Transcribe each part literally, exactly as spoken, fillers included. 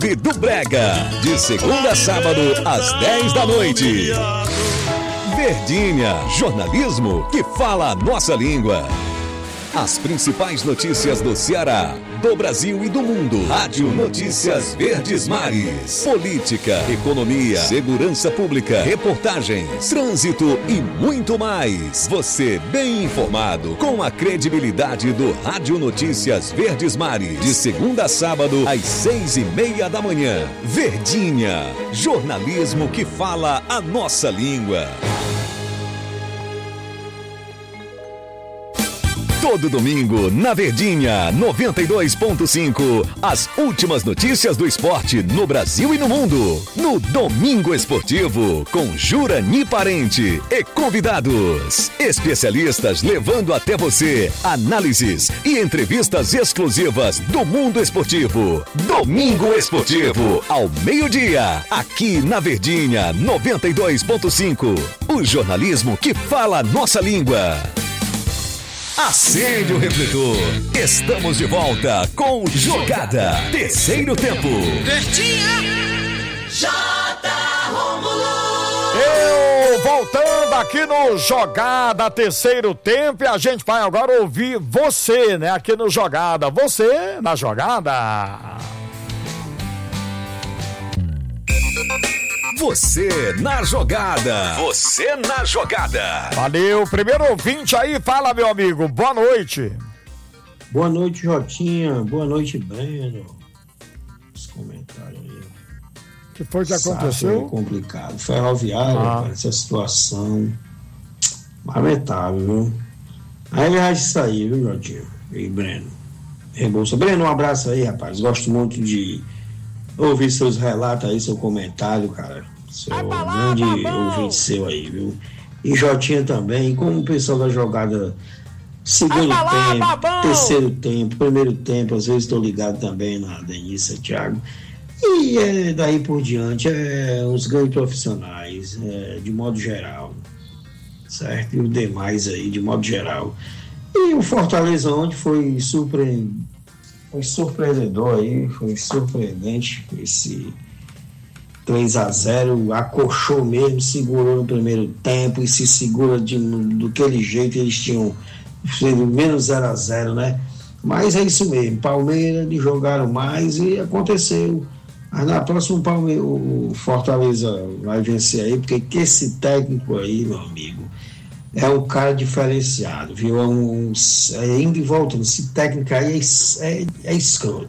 do Brega, de segunda a sábado, às dez da noite. Verdinha, jornalismo que fala a nossa língua. As principais notícias do Ceará, do Brasil e do mundo. Rádio Notícias Verdes Mares. Política, economia, segurança pública, reportagens, trânsito e muito mais. Você bem informado com a credibilidade do Rádio Notícias Verdes Mares. De segunda a sábado, às seis e meia da manhã. Verdinha, jornalismo que fala a nossa língua. Todo domingo, na Verdinha, noventa e dois ponto cinco, as últimas notícias do esporte no Brasil e no mundo. No Domingo Esportivo, com Jurani Parente e convidados. Especialistas levando até você análises e entrevistas exclusivas do mundo esportivo. Domingo Esportivo, ao meio-dia, aqui na Verdinha, noventa e dois ponto cinco. O jornalismo que fala a nossa língua. Acende o refletor. Estamos de volta com Jogada. Terceiro tempo. Verdinha. J. Rômulo. Eu voltando aqui no Jogada Terceiro Tempo e a gente vai agora ouvir você, né? Aqui no Jogada. Você na Jogada. Você na Jogada. Você na Jogada. Valeu. Primeiro ouvinte aí, fala, meu amigo. Boa noite. Boa noite, Jotinha. Boa noite, Breno. Os comentários aí. O que foi que aconteceu? É complicado. Ferroviário, ah. essa situação lamentável, viu? Aí ele vai sair, viu, Jotinha? E Breno. Rebolsa. Breno, um abraço aí, rapaz. Gosto muito de ouvir seus relatos aí, seu comentário, cara. Seu grande ouvinte seu aí, viu? E Jotinha também, como o pessoal da Jogada, segundo tempo, terceiro tempo, primeiro tempo, às vezes estou ligado também na Denise Thiago. E é, daí por diante, é, os grandes profissionais, é, de modo geral, certo? E os demais aí, de modo geral. E o Fortaleza ontem foi surpreendente. Foi surpreendedor aí, foi surpreendente esse três a zero, acolchou mesmo, segurou no primeiro tempo e se segura de, do aquele jeito. Eles tinham menos zero a zero, né? Mas é isso mesmo, Palmeiras, eles jogaram mais e aconteceu. Mas na próxima o Fortaleza vai vencer aí, porque esse técnico aí, meu amigo, é um cara diferenciado, viu? É um, é, indo e voltando, esse técnico aí é, é, é escroto,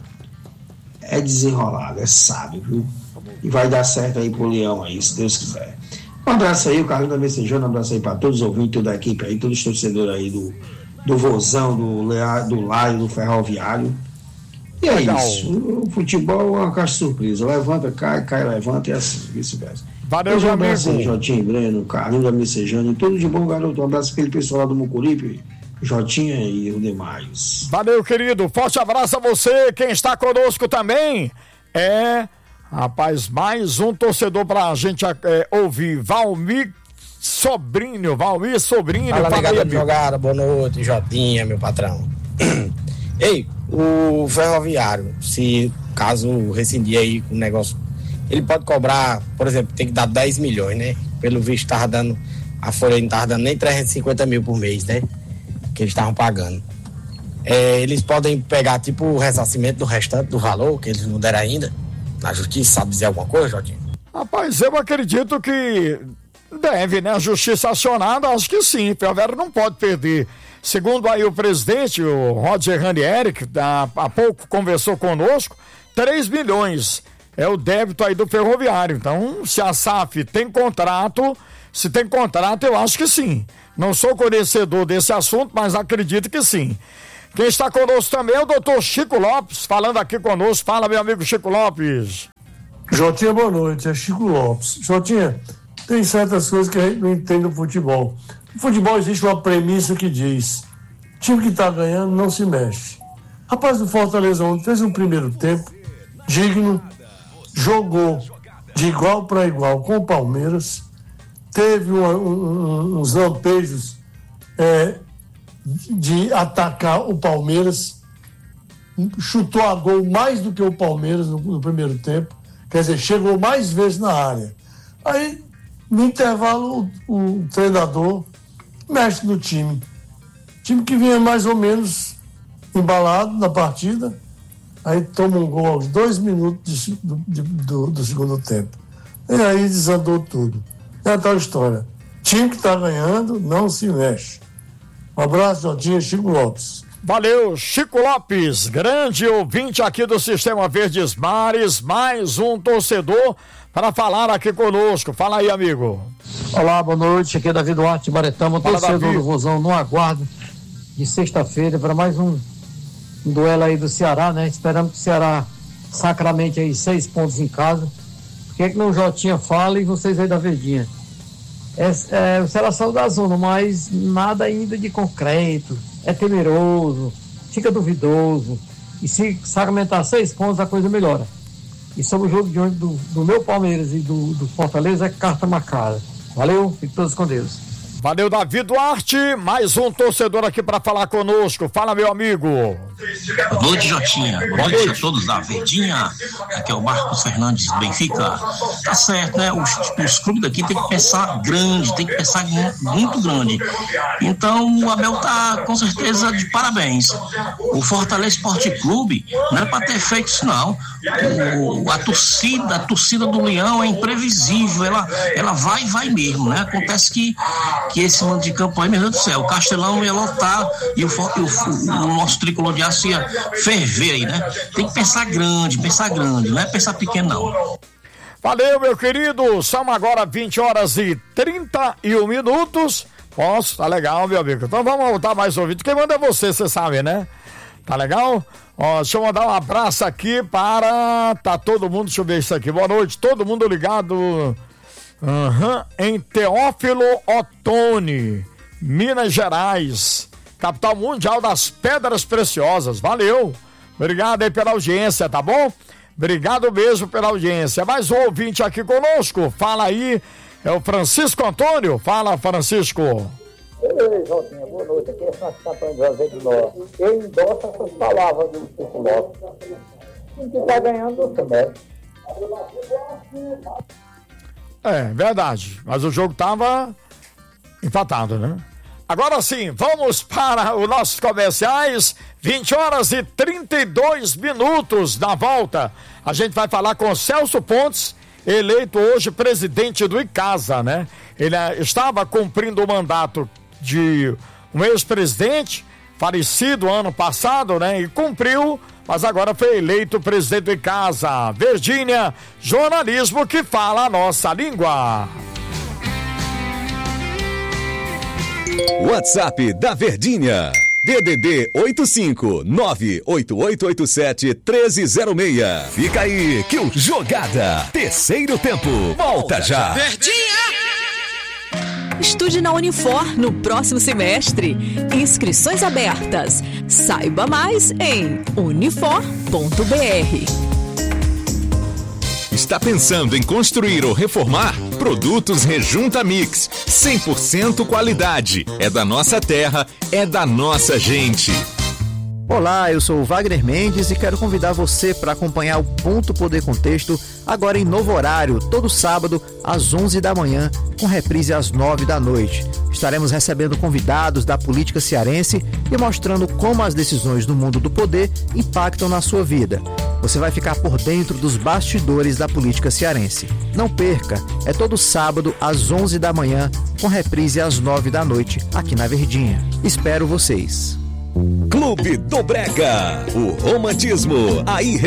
é desenrolado, é sábio, viu? E vai dar certo aí pro Leão aí, se Deus quiser. Um abraço aí, o Carlinhos da Messejana, um abraço aí para todos os ouvintes, toda a equipe aí, todos os torcedores aí do, do Vozão, do, Lea, do Laio, do Ferroviário. E é Legal. Isso, o futebol é uma caixa de surpresa, levanta, cai, cai, levanta e assim, vice-versa. Valeu, meu amigo. Jotinho, Breno, Carlinhos da Messejana e tudo de bom, garoto. Um abraço para aquele pessoal lá do Mucuripe, Jotinha e o demais. Valeu, querido. Forte abraço a você. Quem está conosco também é, rapaz, mais um torcedor para a gente é, ouvir. Valmir Sobrinho. Valmir Sobrinho. Fala, negada jogada. Boa noite, Jotinha, meu patrão. Ei, o Ferroviário, se caso rescindir aí com o negócio, ele pode cobrar, por exemplo, tem que dar dez milhões, né? Pelo visto, tava dando, a Folha não tava dando nem trezentos e cinquenta mil por mês, né? Que eles estavam pagando. É, eles podem pegar, tipo, o ressarcimento do restante do valor, que eles não deram ainda, na justiça, sabe dizer alguma coisa, Jotinho? Rapaz, eu acredito que deve, né? A justiça acionada, acho que sim, o Ferroviário não pode perder. Segundo aí o presidente, o Roger Ranieri, que há, há pouco conversou conosco, três milhões é o débito aí do Ferroviário. Então, se a S A F tem contrato, se tem contrato, eu acho que sim. Não sou conhecedor desse assunto, mas acredito que sim. Quem está conosco também é o doutor Chico Lopes, falando aqui conosco. Fala, meu amigo Chico Lopes. Jotinha, boa noite, é Chico Lopes. Jotinha, tem certas coisas que a gente não entende no futebol. No futebol existe uma premissa que diz: time que está ganhando não se mexe. Rapaz, o Fortaleza ontem fez um primeiro tempo digno, jogou de igual para igual com o Palmeiras, teve um, um, uns lampejos é, de atacar o Palmeiras, chutou a gol mais do que o Palmeiras no, no primeiro tempo, quer dizer, chegou mais vezes na área. Aí, no intervalo, o, o treinador mexe no time. Time que vinha mais ou menos embalado na partida, aí toma um gol aos dois minutos de, de, do, do segundo tempo. E aí desandou tudo. É a tal história. Time que está ganhando não se mexe. Um abraço, Jotinha, Chico Lopes. Valeu, Chico Lopes, grande ouvinte aqui do Sistema Verdes Mares, mais um torcedor para falar aqui conosco. Fala aí, amigo. Olá, boa noite, aqui é Davi Duarte de Baretama, torcedor Davi. do Vozão, no aguardo de sexta-feira para mais um, um duelo aí do Ceará, né? Esperamos que o Ceará sacramente aí seis pontos em casa. Por que é que não o Jotinha fala e vocês aí da Verdinha? É, é, o Ceará saiu da zona, mas nada ainda de concreto, é temeroso, fica duvidoso, e se sacramentar seis pontos a coisa melhora. E sobre o jogo de hoje do, do meu Palmeiras e do, do Fortaleza é carta marcada. Valeu, fiquem todos com Deus. Valeu, Davi Duarte, mais um torcedor aqui para falar conosco. Fala, meu amigo. Boa noite, Jotinha. Boa, Boa noite. noite a todos da Verdinha. Aqui é o Marcos Fernandes, Benfica. Tá certo, né? Os, os clubes daqui tem que pensar grande, tem que pensar muito grande. Então, o Abel tá com certeza de parabéns. O Fortaleza Esporte Clube não é para ter feito isso, não. O, a torcida, a torcida do Leão é imprevisível. Ela, ela vai e vai mesmo, né? Acontece que que esse mando de campo aí, meu Deus do céu, o Castelão ia lotar e o, e o, o, o nosso tricolor de aço ia ferver aí, né? Tem que pensar grande, pensar grande, não é pensar pequeno, não. Valeu, meu querido, são agora vinte horas e trinta e um minutos. Posso? Tá legal, meu amigo. Então vamos voltar mais ouvido. Quem manda é você, você sabe, né? Tá legal? Ó, deixa eu mandar um abraço aqui para... Tá todo mundo, deixa eu ver isso aqui. Boa noite, todo mundo ligado... Uhum. Em Teófilo Otoni, Minas Gerais, capital mundial das pedras preciosas. Valeu, obrigado aí pela audiência, tá bom? Obrigado mesmo pela audiência. Mais um ouvinte aqui conosco, fala aí, é o Francisco Antônio. Fala, Francisco. Oi, Jotinha, boa noite, aqui é Francisco Antônio José de Nó. Eu endosso essas palavras do Chico Lopes. Quem que tá ganhando o semestre? É, verdade, mas o jogo tava empatado, né? Agora sim, vamos para os nossos comerciais, vinte horas e trinta e dois minutos na volta. A gente vai falar com Celso Pontes, eleito hoje presidente do Icasa, né? Ele estava cumprindo o mandato de um ex-presidente, falecido ano passado, né? E cumpriu, mas agora foi eleito presidente do Icasa. Virgínia, jornalismo que fala a nossa língua. WhatsApp da Verdinha. D D D oito cinco nove oito oito oito sete um três zero seis. Fica aí que o Jogada Terceiro Tempo volta já. Verdinha! Estude na Unifor no próximo semestre. Inscrições abertas. Saiba mais em unifor ponto b r. Está pensando em construir ou reformar? Produtos Rejunta Mix. cem por cento qualidade. É da nossa terra, é da nossa gente. Olá, eu sou o Wagner Mendes e quero convidar você para acompanhar o Ponto Poder Contexto agora em novo horário, todo sábado às onze da manhã, com reprise às nove da noite. Estaremos recebendo convidados da política cearense e mostrando como as decisões do mundo do poder impactam na sua vida. Você vai ficar por dentro dos bastidores da política cearense. Não perca, é todo sábado às onze da manhã, com reprise às nove da noite, aqui na Verdinha. Espero vocês. Clube do Brega, o romantismo aí